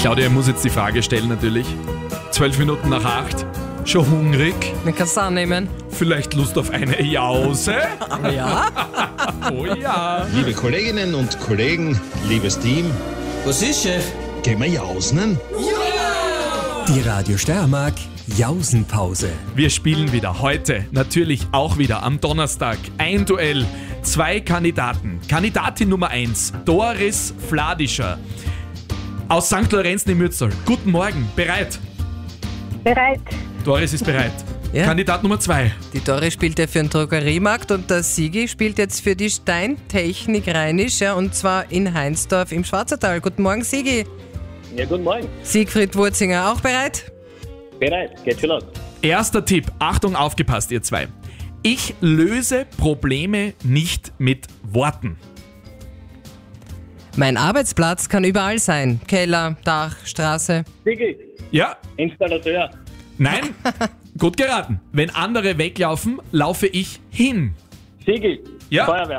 Claudia muss jetzt die Frage stellen natürlich. 12 Minuten nach 8. Schon hungrig? Man kann es annehmen. Vielleicht Lust auf eine Jause? Ja. Oh ja. Liebe Kolleginnen und Kollegen, liebes Team, Was ist, Chef? gehen wir jausen? Die Radio Steiermark Jausenpause. Wir spielen wieder heute, natürlich auch wieder am Donnerstag. Ein Duell, 2 Kandidaten. Kandidatin Nummer 1, Doris Fladischer aus St. Lorenzen im Mürztal. Guten Morgen, bereit? Bereit. Doris ist bereit. Ja. Kandidat Nummer 2. Die Dore spielt ja für den Drogeriemarkt und der Sigi spielt jetzt für die Steintechnik Rheinisch, ja, und zwar in Heinsdorf im Schwarzertal. Guten Morgen, Sigi. Ja, guten Morgen. Siegfried Wurzinger auch bereit? Bereit, geht schon los. Erster Tipp, Achtung, aufgepasst ihr zwei. Ich löse Probleme nicht mit Worten. Mein Arbeitsplatz kann überall sein. Keller, Dach, Straße. Sigi, Ja? Installateur. Nein? Gut geraten. Wenn andere weglaufen, laufe ich hin. Sigi, Ja? Feuerwehr.